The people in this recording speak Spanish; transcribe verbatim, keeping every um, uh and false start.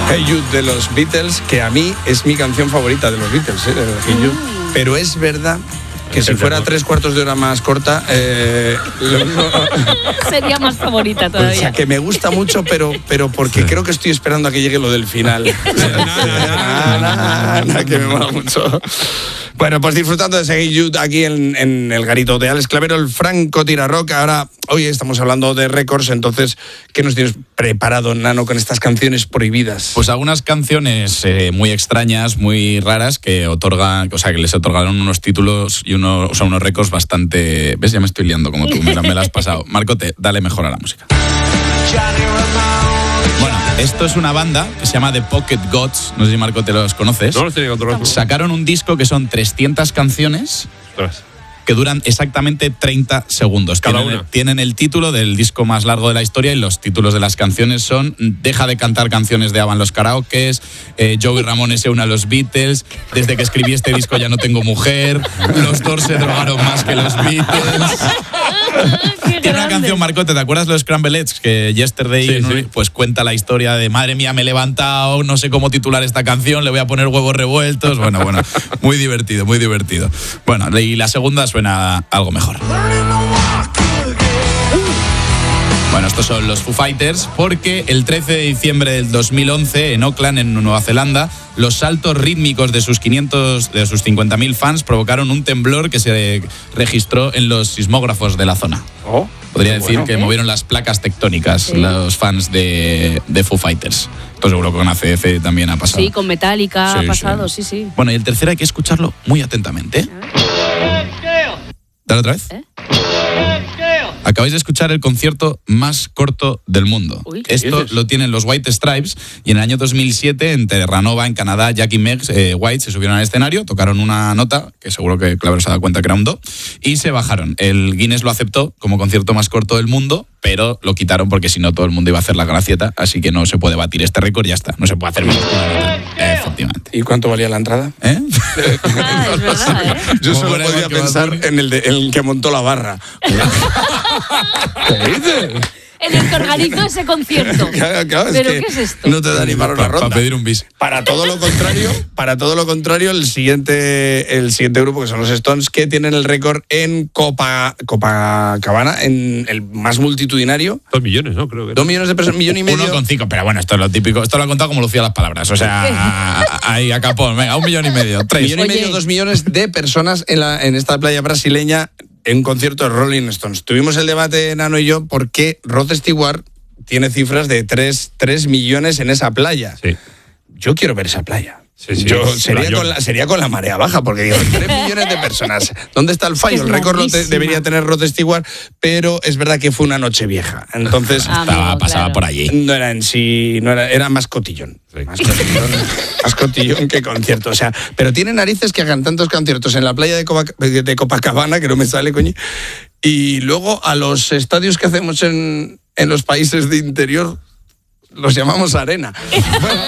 Hey Jude de los Beatles, que a mí es mi canción favorita de los Beatles, ¿eh? Hey Jude. Mm. Pero es verdad que si fuera tres cuartos de hora más corta, eh, lo, no, sería más favorita todavía. O sea, que me gusta mucho, pero, pero porque creo que estoy esperando a que llegue lo del final. Nada, nada, nada, que me mola mucho. Bueno, pues disfrutando de seguir Jude aquí en, en el garito de Alex Clavero, el Franco Tirarroca. Ahora, hoy estamos hablando de récords, entonces, ¿qué nos tienes preparado, Nano, con estas canciones prohibidas? Pues algunas canciones eh, muy extrañas, muy raras, que otorgan, o sea, que les otorgaron unos títulos y unos, o sea, unos récords bastante... ¿Ves? Ya me estoy liando como tú, me la, me la has pasado. Marcote, dale mejor a la música. Bueno, esto es una banda que se llama The Pocket Gods. No sé si, Marco, te los conoces. No los tenía controlados. Sacaron un disco que son trescientas canciones que duran exactamente treinta segundos. Cada tienen, una. Tienen el título del disco más largo de la historia y los títulos de las canciones son Deja de cantar canciones de Ava en los karaokes, eh, Joey Ramone se une a los Beatles, Desde que escribí este disco ya no tengo mujer, Los Doors se drogaron más que los Beatles. Tiene una canción, Marcote, ¿te acuerdas de los Scramble Eggs? Que Yesterday, sí, ¿no? sí. Pues cuenta la historia de madre mía, me he levantado, no sé cómo titular esta canción, le voy a poner huevos revueltos. Bueno, bueno, muy divertido, muy divertido. Bueno, y la segunda suena algo mejor. Bueno, estos son los Foo Fighters, porque el trece de diciembre del dos mil once, en Auckland, en Nueva Zelanda, los saltos rítmicos de sus quinientos, de sus cincuenta mil fans provocaron un temblor que se registró en los sismógrafos de la zona. Oh, Podría decir bueno, que ¿eh? movieron las placas tectónicas, Sí. los fans de, de Foo Fighters. Esto seguro que con A C F también ha pasado. Sí, con Metallica Sí, ha pasado, sí. sí, sí. Bueno, y el tercero hay que escucharlo muy atentamente. Dale otra vez. ¿Eh? Acabáis de escuchar el concierto más corto del mundo. Uy. Esto lo tienen los White Stripes y en el año dos mil siete en Terranova, en Canadá, Jack y Meg eh, White se subieron al escenario, tocaron una nota, que seguro que Clavero se ha dado cuenta que era un do, y se bajaron. El Guinness lo aceptó como concierto más corto del mundo, pero lo quitaron porque si no todo el mundo iba a hacer la gracieta, así que no se puede batir este récord y ya está. No se puede hacer menos que una nota. Eh, efectivamente. ¿Y cuánto valía la entrada? ¿Eh? Ah, es verdad, ¿eh? Yo ¿Cómo solo veremos podía que va a pensar hacer? en el, de, en el que montó la barra. ¿Qué dices? En el que organizó ese concierto. Claro, claro, es ¿Pero que qué es esto? No te da ni para una Para ronda. pedir un bis. Para todo lo contrario, para todo lo contrario, el siguiente, el siguiente grupo, que son los Stones, que tienen el récord en Copa, Copacabana, en el más multitudinario. Dos millones, ¿no? Creo que. Dos millones de personas, millón y medio. Uno con cinco, pero bueno, esto es lo típico. Esto lo ha contado como Lucía las palabras. O sea, ahí a capón. Venga, un millón y medio. Tres. Millón y Oye. medio, dos millones de personas en, la, en esta playa brasileña en un concierto de Rolling Stones. Tuvimos el debate, Nano y yo, por qué Rod Stewart tiene cifras de tres millones en esa playa. Sí. Yo quiero ver esa playa. Sí, sí, Yo es sería playón. con, la, sería con la marea baja, porque digo, tres millones de personas. ¿Dónde está el fallo? Es El récord lo te- larguísima. debería tener Rod Stewart, pero es verdad que fue una noche vieja. Entonces, Ah, Estaba, amigo, pasaba claro. por allí. no era en sí, no era, era más cotillón. Sí. Más cotillón, más cotillón que concierto. O sea, pero tiene narices que hagan tantos conciertos en la playa de, Copa- de Copacabana, que no me sale, coño. Y luego a los estadios que hacemos en, en los países de interior los llamamos arena. Bueno,